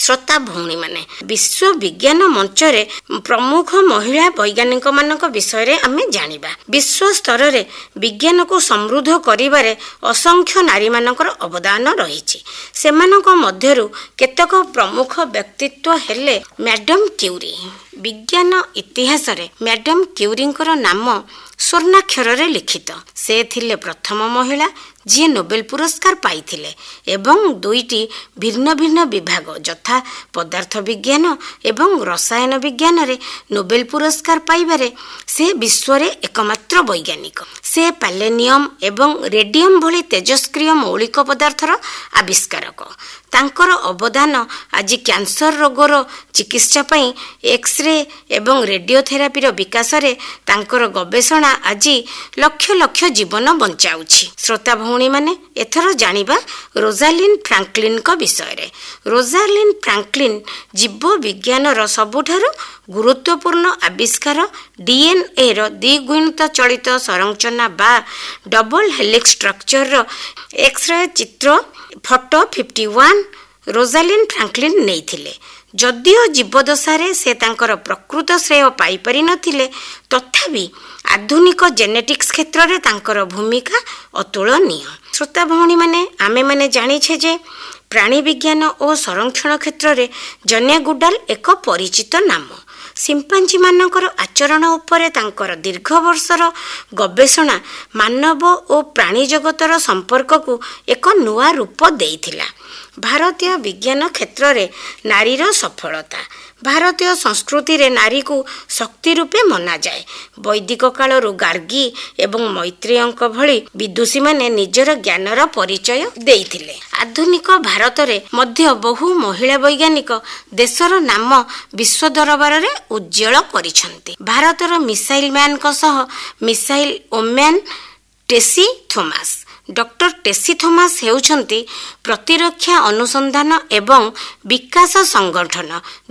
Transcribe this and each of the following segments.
ଶ୍ରୋତା ଭଉଣୀ ମାନେ, ବିଶ୍ୱ ବିଜ୍ଞାନ ମଞ୍ଚରେ ପ୍ରମୁଖ ମହିଳା ବୈଜ୍ଞାନିକ ମାନଙ୍କ ବିଷୟରେ ଆମେ ଜାଣିବା। ବିଶ୍ୱ ସ୍ତରରେ ବିଜ୍ଞାନକୁ ସମୃଦ୍ଧ କରିବାରେ ଅସଂଖ୍ୟ ନାରୀ ମାନଙ୍କର ଅବଦାନ ରହିଛି। ସେମାନଙ୍କ ମଧ୍ୟରୁ କେତେକ ପ୍ରମୁଖ ବ୍ୟକ୍ତିତ୍ୱ ହେଲେ ମ୍ୟାଡାମ କ୍ୟୁରି। ବିଜ୍ଞାନ ଇତିହାସରେ ମ୍ୟାଡାମ କ୍ୟୁରିଙ୍କର ନାମ ସ୍ୱର୍ଣ୍ଣାକ୍ଷରରେ ଲିଖିତ। ସେ ଥିଲେ ପ୍ରଥମ ମହିଳା ଯିଏ ନୋବେଲ ପୁରସ୍କାର ପାଇଥିଲେ ଏବଂ 2ଟି ଭିନ୍ନ ଭିନ୍ନ ବିଭାଗ ଯଥା ପଦାର୍ଥ ବିଜ୍ଞାନ ଏବଂ ରସାୟନ ବିଜ୍ଞାନରେ ନୋବେଲ ପୁରସ୍କାର ପାଇବାରେ ସେ ବିଶ୍ୱରେ ଏକମାତ୍ର ବୈଜ୍ଞାନିକ। ସେ ପାଲେନିୟମ ଏବଂ ରେଡିୟମ ଭଳି ତେଜସ୍କ୍ରିୟ ମୌଳିକ ପଦାର୍ଥର ଆବିଷ୍କାରକ। ତାଙ୍କର ଅବଦାନ ଆଜି କ୍ୟାନ୍ସର ରୋଗର ଚିକିତ୍ସା ପାଇଁ ଏକ୍ସରେ ଏବଂ ରେଡିଓଥେରାପିର ବିକାଶରେ ତାଙ୍କର ଗବେଷଣା ଆଜି ଲକ୍ଷ ଲକ୍ଷ ଜୀବନ ବଞ୍ଚାଉଛି। ଶ୍ରୋତା ଭଉଣୀ ମାନେ, ଏଥର ଜାଣିବା ରୋଜାଲିନ୍ ଫ୍ରାଙ୍କଲିନଙ୍କ ବିଷୟରେ। ରୋଜାଲିନ୍ ଫ୍ରାଙ୍କଲିନ ଜୀବ ବିଜ୍ଞାନର ସବୁଠାରୁ ଗୁରୁତ୍ୱପୂର୍ଣ୍ଣ ଆବିଷ୍କାର ଡିଏନ୍ଏର ଦ୍ୱିଗୁଣିତ ଚଳିତ ସଂରଚନା ବା ଡବଲ ହେଲିକ୍ସ ଷ୍ଟ୍ରକ୍ଚରର ଏକ୍ସରେ ଚିତ୍ର ଫଟୋ 51 ରୋଜାଲିନ୍ ଫ୍ରାଙ୍କଲିନ ନେଇଥିଲେ। ଯଦିଓ ଜୀବଦଶାରେ ସେ ତାଙ୍କର ପ୍ରକୃତ ଶ୍ରେୟ ପାଇପାରିନଥିଲେ, ତଥାପି ଆଧୁନିକ ଜେନେଟିକ୍ସ କ୍ଷେତ୍ରରେ ତାଙ୍କର ଭୂମିକା ଅତୁଳନୀୟ। ଶ୍ରୋତା ଭଉଣୀ ମାନେ, ଆମେମାନେ ଜାଣିଛେ ଯେ ପ୍ରାଣୀ ବିଜ୍ଞାନ ଓ ସଂରକ୍ଷଣ କ୍ଷେତ୍ରରେ ଜନ୍ୟା ଗୁଡାଲ ଏକ ପରିଚିତ ନାମ। ସିମ୍ପାଞ୍ଜି ମାନଙ୍କର ଆଚରଣ ଉପରେ ତାଙ୍କର ଦୀର୍ଘ ବର୍ଷର ଗବେଷଣା ମାନବ ଓ ପ୍ରାଣୀ ଜଗତର ସମ୍ପର୍କକୁ ଏକ ନୂଆ ରୂପ ଦେଇଥିଲା। ଭାରତୀୟ ବିଜ୍ଞାନ କ୍ଷେତ୍ରରେ ନାରୀର ସଫଳତା। ଭାରତୀୟ ସଂସ୍କୃତିରେ ନାରୀକୁ ଶକ୍ତି ରୂପେ ମନାଯାଏ। ବୈଦିକ କାଳରୁ ଗାର୍ଗୀ ଏବଂ ମୈତ୍ରେୟଙ୍କ ଭଳି ବିଦୁଷୀମାନେ ନିଜର ଜ୍ଞାନର ପରିଚୟ ଦେଇଥିଲେ। ଆଧୁନିକ ଭାରତରେ ମଧ୍ୟ ବହୁ ମହିଳା ବୈଜ୍ଞାନିକ ଦେଶର ନାମ ବିଶ୍ୱ ଦରବାରରେ ଉଜ୍ଜଳ କରିଛନ୍ତି। ଭାରତର ମିସାଇଲ ମ୍ୟାନଙ୍କ ସହ missile woman ଟେସି Thomas. Doctor ଟେସି Thomas ହେଉଛନ୍ତି ପ୍ରତିରକ୍ଷା ଅନୁସନ୍ଧାନ ଏବଂ ବିକାଶ ସଂଗଠନ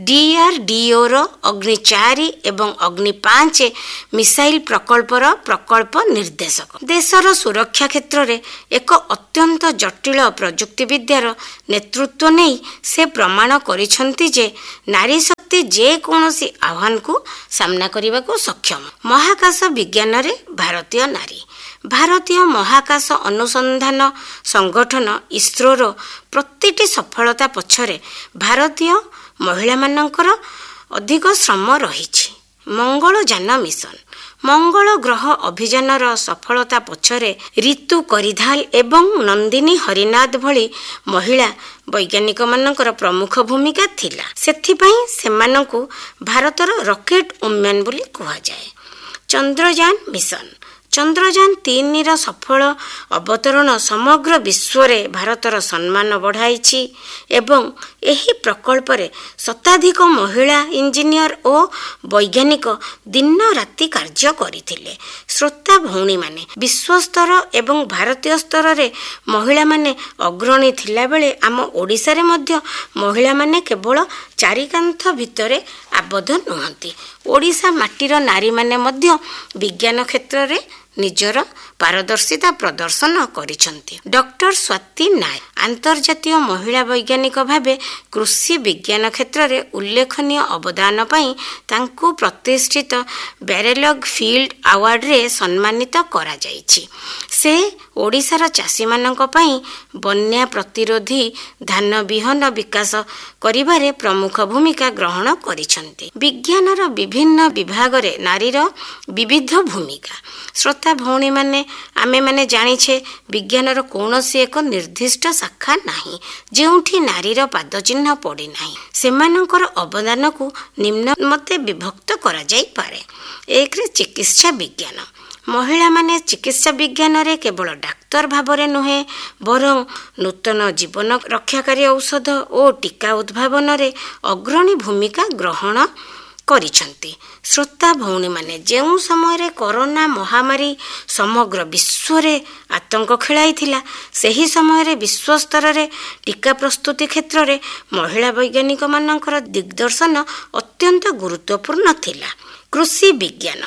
DRDOର ଅଗ୍ନି 4 ଏବଂ ଅଗ୍ନି 5 ମିସାଇଲ ପ୍ରକଳ୍ପର ପ୍ରକଳ୍ପ ନିର୍ଦ୍ଦେଶକ। ଦେଶର ସୁରକ୍ଷା କ୍ଷେତ୍ରରେ ଏକ ଅତ୍ୟନ୍ତ ଜଟିଳ ପ୍ରଯୁକ୍ତିବିଦ୍ୟାର ନେତୃତ୍ୱ ନେଇ ସେ ପ୍ରମାଣ କରିଛନ୍ତି ଯେ ନାରୀ ଶକ୍ତି ଯେକୌଣସି ଆହ୍ୱାନକୁ ସାମ୍ନା କରିବାକୁ ସକ୍ଷମ। ମହାକାଶ ବିଜ୍ଞାନରେ ଭାରତୀୟ ନାରୀ। ଭାରତୀୟ ମହାକାଶ ଅନୁସନ୍ଧାନ ସଂଗଠନ ଇସ୍ରୋର ପ୍ରତିଟି ସଫଳତା ପଛରେ ଭାରତୀୟ ମହିଳାମାନଙ୍କର ଅଧିକ ଶ୍ରମ ରହିଛି। ମଙ୍ଗଳଯାନ ମିଶନ। ମଙ୍ଗଳ ଗ୍ରହ ଅଭିଯାନର ସଫଳତା ପଛରେ ରିତୁ କରିଧାଲ ଏବଂ ନନ୍ଦିନୀ ହରିନାଥ ଭଳି ମହିଳା ବୈଜ୍ଞାନିକମାନଙ୍କର ପ୍ରମୁଖ ଭୂମିକା ଥିଲା। ସେଥିପାଇଁ ସେମାନଙ୍କୁ ଭାରତର ରକେଟ ଓମ୍ୟାନ ବୋଲି କୁହାଯାଏ। ଚନ୍ଦ୍ରଯାନ ମିଶନ। ଚନ୍ଦ୍ରଯାନ 3ର ସଫଳ ଅବତରଣ ସମଗ୍ର ବିଶ୍ୱରେ ଭାରତର ସମ୍ମାନ ବଢ଼ାଇଛି ଏବଂ ଏହି ପ୍ରକଳ୍ପରେ ଶତାଧିକ ମହିଳା ଇଞ୍ଜିନିୟର ଓ ବୈଜ୍ଞାନିକ ଦିନ ରାତି କାର୍ଯ୍ୟ କରିଥିଲେ। ଶ୍ରୋତା ଭଉଣୀମାନେ, ବିଶ୍ୱସ୍ତର ଏବଂ ଭାରତୀୟ ସ୍ତରରେ ମହିଳାମାନେ ଅଗ୍ରଣୀ ଥିଲାବେଳେ ଆମ ଓଡ଼ିଶାରେ ମଧ୍ୟ ମହିଳାମାନେ କେବଳ ଚାରିକାନ୍ଥ ଭିତରେ ଆବଦ୍ଧ ନୁହନ୍ତି। ଓଡ଼ିଶା ମାଟିର ନାରୀମାନେ ମଧ୍ୟ ବିଜ୍ଞାନ କ୍ଷେତ୍ରରେ ନିଜର ପାରଦର୍ଶିତା ପ୍ରଦର୍ଶନ କରିଛନ୍ତି। ଡକ୍ଟର ସ୍ୱାତୀ ନାୟକ ଆନ୍ତର୍ଜାତୀୟ ମହିଳା ବୈଜ୍ଞାନିକ ଭାବେ କୃଷି ବିଜ୍ଞାନ କ୍ଷେତ୍ରରେ ଉଲ୍ଲେଖନୀୟ ଅବଦାନ ପାଇଁ ତାଙ୍କୁ ପ୍ରତିଷ୍ଠିତ ବ୍ୟାରେଲଗ ଫିଲ୍ଡ ଆୱାର୍ଡରେ ସମ୍ମାନିତ କରାଯାଇଛି। ସେ ଓଡ଼ିଶାର ଚାଷୀମାନଙ୍କ ପାଇଁ ବନ୍ୟା ପ୍ରତିରୋଧୀ ଧାନ ବିହନ ବିକାଶ କରିବାରେ ପ୍ରମୁଖ ଭୂମିକା ଗ୍ରହଣ କରିଛନ୍ତି। ବିଜ୍ଞାନର ବିଭିନ୍ନ ବିଭାଗରେ ନାରୀର ବିବିଧ ଭୂମିକା। ଶ୍ରୋତା ଭଉଣୀମାନେ, ଆମେମାନେ ଜାଣିଛେ ବିଜ୍ଞାନର କୌଣସି ଏକ ନିର୍ଦ୍ଦିଷ୍ଟ ଶାଖା ନାହିଁ ଯେଉଁଠି ନାରୀର ପାଦଚିହ୍ନ ପଡ଼ିନାହିଁ। ସେମାନଙ୍କର ଅବଦାନକୁ ନିମ୍ନମତେ ବିଭକ୍ତ କରାଯାଇପାରେ। 1ରେ ଚିକିତ୍ସା ବିଜ୍ଞାନ। ମହିଳାମାନେ ଚିକିତ୍ସା ବିଜ୍ଞାନରେ କେବଳ ଡାକ୍ତର ଭାବରେ ନୁହେଁ, ବରଂ ନୂତନ ଜୀବନ ରକ୍ଷାକାରୀ ଔଷଧ ଓ ଟୀକା ଉଦ୍ଭାବନରେ ଅଗ୍ରଣୀ ଭୂମିକା ଗ୍ରହଣ କରିଛନ୍ତି। ଶ୍ରୋତା ଭଉଣୀମାନେ, ଯେଉଁ ସମୟରେ କରୋନା ମହାମାରୀ ସମଗ୍ର ବିଶ୍ୱରେ ଆତଙ୍କ ଖେଳାଇଥିଲା, ସେହି ସମୟରେ ବିଶ୍ୱସ୍ତରରେ ଟୀକା ପ୍ରସ୍ତୁତି କ୍ଷେତ୍ରରେ ମହିଳା ବୈଜ୍ଞାନିକମାନଙ୍କର ଦିଗ୍ଦର୍ଶନ ଅତ୍ୟନ୍ତ ଗୁରୁତ୍ୱପୂର୍ଣ୍ଣ ଥିଲା। କୃଷି ବିଜ୍ଞାନ।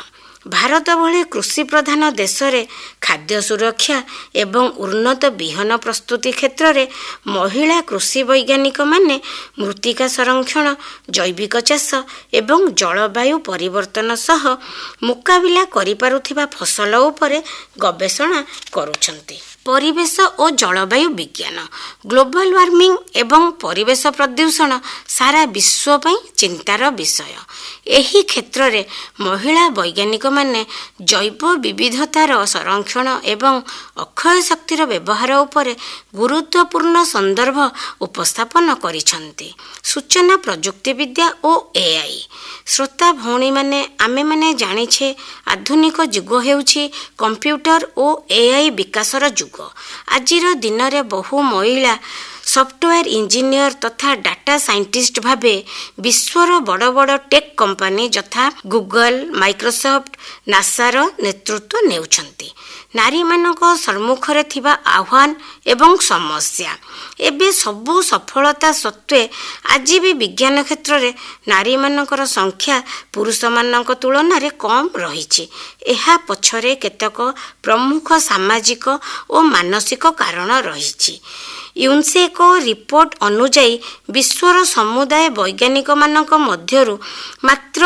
ଭାରତ ଭଳି କୃଷି ପ୍ରଧାନ ଦେଶରେ ଖାଦ୍ୟ ସୁରକ୍ଷା ଏବଂ ଉନ୍ନତ ବିହନ ପ୍ରସ୍ତୁତି କ୍ଷେତ୍ରରେ ମହିଳା କୃଷି ବୈଜ୍ଞାନିକମାନେ ମୃତ୍ତିକା ସଂରକ୍ଷଣ, ଜୈବିକ ଚାଷ ଏବଂ ଜଳବାୟୁ ପରିବର୍ତ୍ତନ ସହ ମୁକାବିଲା କରିପାରୁଥିବା ଫସଲ ଉପରେ ଗବେଷଣା କରୁଛନ୍ତି। ପରିବେଶ ଓ ଜଳବାୟୁ ବିଜ୍ଞାନ, ଗ୍ଲୋବାଲ ୱାର୍ମିଂ ଏବଂ ପରିବେଶ ପ୍ରଦୂଷଣ ସାରା ବିଶ୍ୱ ପାଇଁ ଚିନ୍ତାର ବିଷୟ। ଏହି କ୍ଷେତ୍ରରେ ମହିଳା ବୈଜ୍ଞାନିକମାନେ ଜୈବ ବିବିଧତାର ସଂରକ୍ଷଣ ଏବଂ ଅକ୍ଷୟ ଶକ୍ତିର ବ୍ୟବହାର ଉପରେ ଗୁରୁତ୍ୱପୂର୍ଣ୍ଣ ସନ୍ଦର୍ଭ ଉପସ୍ଥାପନ କରିଛନ୍ତି। ସୂଚନା ପ୍ରଯୁକ୍ତିବିଦ୍ୟା ଓ ଏଆଇ। ଶ୍ରୋତା ଭଉଣୀମାନେ, ଆମେମାନେ ଜାଣିଛେ ଆଧୁନିକ ଯୁଗ ହେଉଛି କମ୍ପ୍ୟୁଟର ଓ ଏଆଇ ବିକାଶର ଯୁଗ। ଆଜିର ଦିନରେ ବହୁ ମହିଳା ସଫ୍ଟୱେୟାର ଇଞ୍ଜିନିୟର ତଥା ଡାଟା ସାଇଣ୍ଟିଷ୍ଟ ଭାବେ ବିଶ୍ୱର ବଡ଼ ବଡ଼ ଟେକ୍ କମ୍ପାନୀ ଯଥା ଗୁଗଲ, ମାଇକ୍ରୋସଫ୍ଟ, ନାସାର ନେତୃତ୍ୱ ନେଉଛନ୍ତି। ନାରୀମାନଙ୍କ ସମ୍ମୁଖରେ ଥିବା ଆହ୍ୱାନ ଏବଂ ସମସ୍ୟା। ଏବେ ସବୁ ସଫଳତା ସତ୍ତ୍ୱେ ଆଜି ବି ବିଜ୍ଞାନ କ୍ଷେତ୍ରରେ ନାରୀମାନଙ୍କର ସଂଖ୍ୟା ପୁରୁଷମାନଙ୍କ ତୁଳନାରେ କମ୍ ରହିଛି। ଏହା ପଛରେ କେତେକ ପ୍ରମୁଖ ସାମାଜିକ ଓ ମାନସିକ କାରଣ ରହିଛି। ୟୁନେସ୍କୋ ରିପୋର୍ଟ ଅନୁଯାୟୀ ବିଶ୍ୱର ସମୁଦାୟ ବୈଜ୍ଞାନିକମାନଙ୍କ ମଧ୍ୟରୁ ମାତ୍ର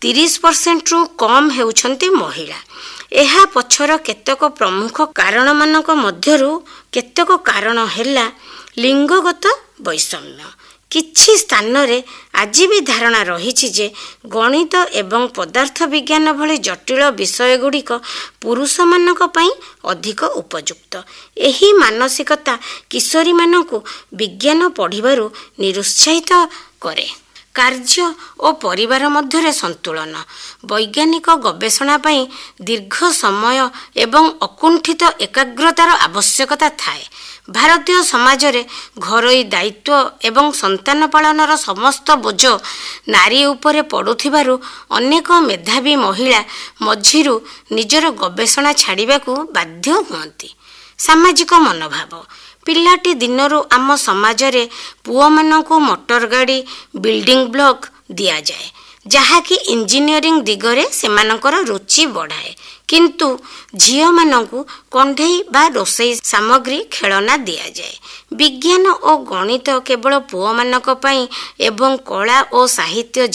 30%ରୁ କମ୍ ହେଉଛନ୍ତି ମହିଳା। ଏହା ପଛର କେତେକ ପ୍ରମୁଖ କାରଣମାନଙ୍କ ମଧ୍ୟରୁ କେତେକ କାରଣ ହେଲା ଲିଙ୍ଗଗତ ବୈଷମ୍ୟ। କିଛି ସ୍ଥାନରେ ଆଜି ବି ଧାରଣା ରହିଛି ଯେ ଗଣିତ ଏବଂ ପଦାର୍ଥ ବିଜ୍ଞାନ ଭଳି ଜଟିଳ ବିଷୟଗୁଡ଼ିକ ପୁରୁଷମାନଙ୍କ ପାଇଁ ଅଧିକ ଉପଯୁକ୍ତ। ଏହି ମାନସିକତା କିଶୋରୀମାନଙ୍କୁ ବିଜ୍ଞାନ ପଢ଼ିବାରୁ ନିରୁତ୍ସାହିତ କରେ। କାର୍ଯ୍ୟ ଓ ପରିବାର ମଧ୍ୟରେ ସନ୍ତୁଳନ। ବୈଜ୍ଞାନିକ ଗବେଷଣା ପାଇଁ ଦୀର୍ଘ ସମୟ ଏବଂ ଅକୁଣ୍ଠିତ ଏକାଗ୍ରତାର ଆବଶ୍ୟକତା ଥାଏ। ଭାରତୀୟ ସମାଜରେ ଘରୋଇ ଦାୟିତ୍ୱ ଏବଂ ସନ୍ତାନ ପାଳନର ସମସ୍ତ ବୋଝ ନାରୀ ଉପରେ ପଡ଼ୁଥିବାରୁ ଅନେକ ମେଧାବୀ ମହିଳା ମଝିରୁ ନିଜର ଗବେଷଣା ଛାଡ଼ିବାକୁ ବାଧ୍ୟ ହୁଅନ୍ତି। ସାମାଜିକ ମନୋଭାବ। ପିଲାଟି ଦିନରୁ ଆମ ସମାଜରେ ପୁଅମାନଙ୍କୁ ମୋଟର ଗାଡ଼ି, ବିଲ୍ଡିଂ ବ୍ଲକ୍ ଦିଆଯାଏ, ଯାହାକି ଇଞ୍ଜିନିୟରିଂ ଦିଗରେ ସେମାନଙ୍କର ରୁଚି ବଢ଼ାଏ। କିନ୍ତୁ ଝିଅମାନଙ୍କୁ କଣ୍ଢେଇ ବା ରୋଷେଇ ସାମଗ୍ରୀ, ଖେଳନା ଦିଆଯାଏ। ବିଜ୍ଞାନ ଓ ଗଣିତ କେବଳ ପୁଅମାନଙ୍କ ପାଇଁ ଏବଂ କଳା ଓ ସାହିତ୍ୟ